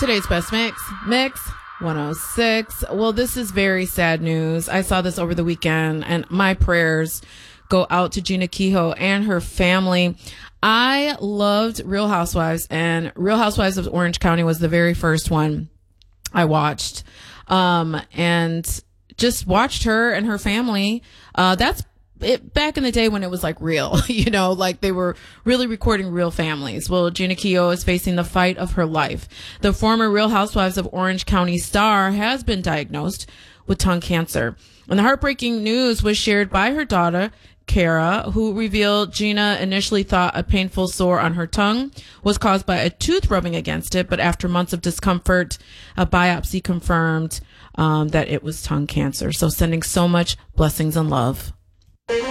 Today's best mix 106. Well, this is very sad news. I saw this over the weekend, and my prayers go out to Gina Kehoe and her family. I loved Real Housewives, and Real Housewives of Orange County was the very first one I watched. And just watched her and her family. That's it back in the day when it was like real, like they were really recording real families. Well, Gina Kehoe is facing the fight of her life. The former Real Housewives of Orange County star has been diagnosed with tongue cancer. And the heartbreaking news was shared by her daughter, Kara, who revealed Gina initially thought a painful sore on her tongue was caused by a tooth rubbing against it, but after months of discomfort, a biopsy confirmed that it was tongue cancer. So sending so much blessings and love